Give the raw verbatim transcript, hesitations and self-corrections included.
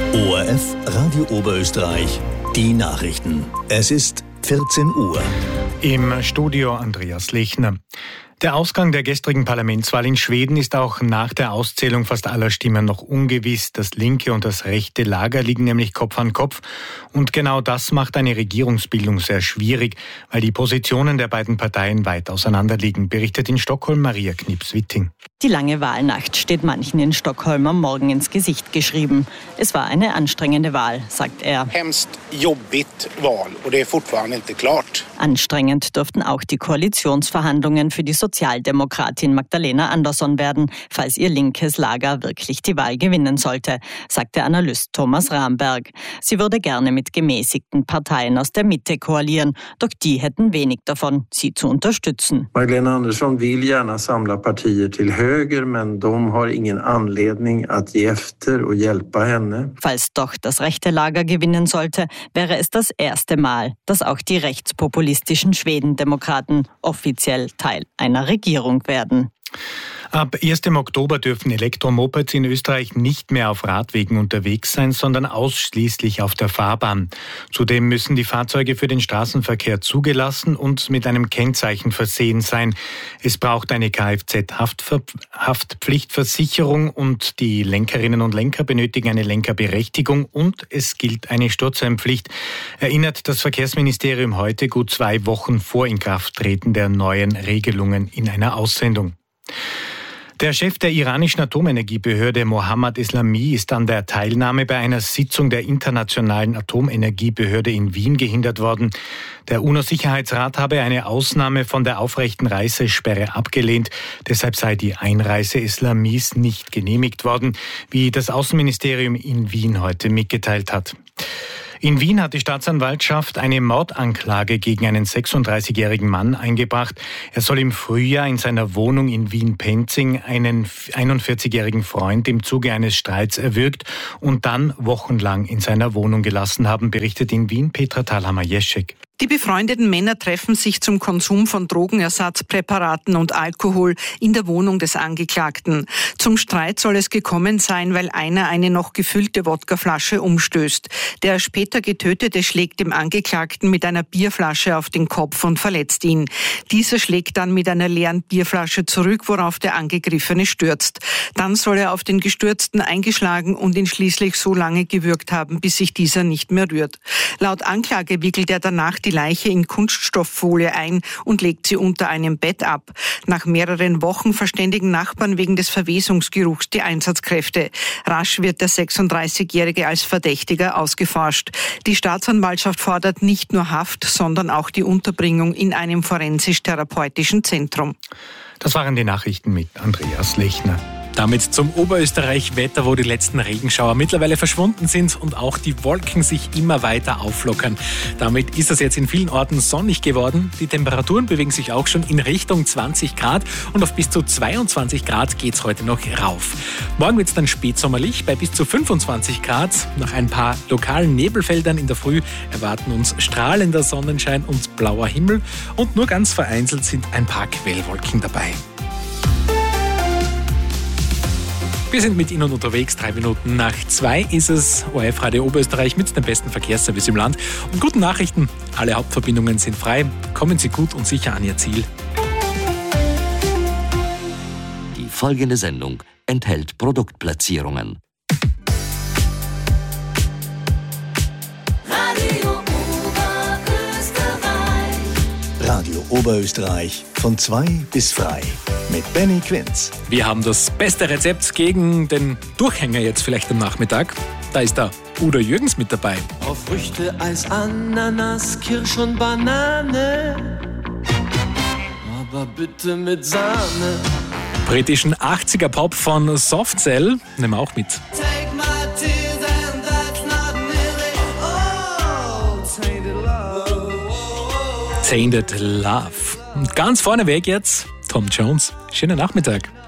O R F Radio Oberösterreich, die Nachrichten. Es ist vierzehn Uhr. Im Studio Andreas Lechner. Der Ausgang der gestrigen Parlamentswahl in Schweden ist auch nach der Auszählung fast aller Stimmen noch ungewiss. Das linke und das rechte Lager liegen nämlich Kopf an Kopf. Und genau das macht eine Regierungsbildung sehr schwierig, weil die Positionen der beiden Parteien weit auseinander liegen, berichtet in Stockholm Maria Knips-Witting. Die lange Wahlnacht steht manchen in Stockholm am Morgen ins Gesicht geschrieben. Es war eine anstrengende Wahl, sagt er. Hemskt jobbigt Wahl och det är fortfarande inte klart. Anstrengend dürften auch die Koalitionsverhandlungen für die Sozialdemokratin Magdalena Andersson werden, falls ihr linkes Lager wirklich die Wahl gewinnen sollte, sagt der Analyst Thomas Ramberg. Sie würde gerne mit gemäßigten Parteien aus der Mitte koalieren, doch die hätten wenig davon, sie zu unterstützen. Magdalena Andersson vill gärna samla partier till höger, men de har ingen anledning att ge efter och hjälpa henne. Falls doch das rechte Lager gewinnen sollte, wäre es das erste Mal, dass auch die rechtspopulistischen Schwedendemokraten offiziell Teil einer Regierung werden. Ab ersten Oktober dürfen Elektromopeds in Österreich nicht mehr auf Radwegen unterwegs sein, sondern ausschließlich auf der Fahrbahn. Zudem müssen die Fahrzeuge für den Straßenverkehr zugelassen und mit einem Kennzeichen versehen sein. Es braucht eine Kfz-Haftpflichtversicherung und die Lenkerinnen und Lenker benötigen eine Lenkerberechtigung und es gilt eine Sturzeinpflicht, erinnert das Verkehrsministerium heute gut zwei Wochen vor Inkrafttreten der neuen Regelungen in einer Aussendung. Der Chef der iranischen Atomenergiebehörde Mohammad Eslami ist an der Teilnahme bei einer Sitzung der Internationalen Atomenergiebehörde in Wien gehindert worden. Der UNO-Sicherheitsrat habe eine Ausnahme von der aufrechten Reisesperre abgelehnt. Deshalb sei die Einreise Eslamis nicht genehmigt worden, wie das Außenministerium in Wien heute mitgeteilt hat. In Wien hat die Staatsanwaltschaft eine Mordanklage gegen einen sechsunddreißigjährigen Mann eingebracht. Er soll im Frühjahr in seiner Wohnung in Wien-Penzing einen einundvierzigjährigen Freund im Zuge eines Streits erwürgt und dann wochenlang in seiner Wohnung gelassen haben, berichtet in Wien Petra Thalhammer-Jeschek. Die befreundeten Männer treffen sich zum Konsum von Drogenersatzpräparaten und Alkohol in der Wohnung des Angeklagten. Zum Streit soll es gekommen sein, weil einer eine noch gefüllte Wodkaflasche umstößt. Der später Getötete schlägt dem Angeklagten mit einer Bierflasche auf den Kopf und verletzt ihn. Dieser schlägt dann mit einer leeren Bierflasche zurück, worauf der Angegriffene stürzt. Dann soll er auf den Gestürzten eingeschlagen und ihn schließlich so lange gewürgt haben, bis sich dieser nicht mehr rührt. Laut Anklage wickelt er danach die Leiche in Kunststofffolie ein und legt sie unter einem Bett ab. Nach mehreren Wochen verständigen Nachbarn wegen des Verwesungsgeruchs die Einsatzkräfte. Rasch wird der sechsunddreißigjährige als Verdächtiger ausgeforscht. Die Staatsanwaltschaft fordert nicht nur Haft, sondern auch die Unterbringung in einem forensisch-therapeutischen Zentrum. Das waren die Nachrichten mit Andreas Lechner. Damit zum Oberösterreich-Wetter, wo die letzten Regenschauer mittlerweile verschwunden sind und auch die Wolken sich immer weiter auflockern. Damit ist es jetzt in vielen Orten sonnig geworden. Die Temperaturen bewegen sich auch schon in Richtung zwanzig Grad und auf bis zu zweiundzwanzig Grad geht es heute noch rauf. Morgen wird es dann spätsommerlich bei bis zu fünfundzwanzig Grad. Nach ein paar lokalen Nebelfeldern in der Früh erwarten uns strahlender Sonnenschein und blauer Himmel und nur ganz vereinzelt sind ein paar Quellwolken dabei. Wir sind mit Ihnen unterwegs, drei Minuten nach zwei ist es. O R F Radio Oberösterreich mit dem besten Verkehrsservice im Land. Und guten Nachrichten, alle Hauptverbindungen sind frei. Kommen Sie gut und sicher an Ihr Ziel. Die folgende Sendung enthält Produktplatzierungen. Radio Oberösterreich. Radio Oberösterreich von zwei bis frei. Mit Benny Quinz. Wir haben das beste Rezept gegen den Durchhänger jetzt vielleicht am Nachmittag. Da ist der Udo Jürgens mit dabei. Auf Früchte, Eis, Ananas, Kirsch und Banane. Aber bitte mit Sahne. Britischen achtziger Pop von Softcell. Nehmen wir auch mit. Take my tears and that's not nearly all. Tainted love. Tainted Love. Und ganz vorneweg jetzt Tom Jones. Schönen Nachmittag.